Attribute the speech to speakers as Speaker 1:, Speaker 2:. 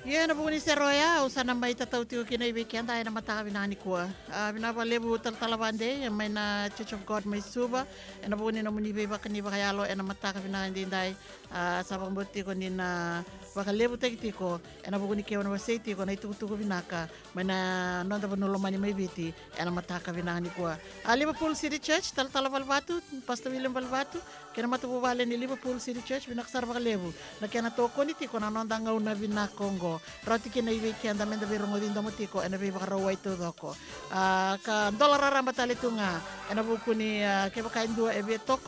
Speaker 1: Ia na buni se roya usana mai tatau tiu kina ibe kianda ena mata vinani kua. Vina ba lebu tal talavande mai na Church of God mai suba ena buni na muni be bakani bakayalo ena mata vinani dai sabang boti ko ni na baka lebu teki tiko ena buni ke ona wasei tiko na itu tuku vinaka mai na nonda banulo mani mai biti ena mata vinani kua. Liverpool City Church tal talavalvatu Pastor William Valvatu kena matu bubale ni Liverpool City Church binaksar baka lebu na kena toko ni tiko na nonda ngau na vina Kongo roti kina iwi ki anda menda birungo dinda mutiko ena bi baka rawai tu doko ka dolar ramba tali tunga ena buku ni ke baka indua ebe toko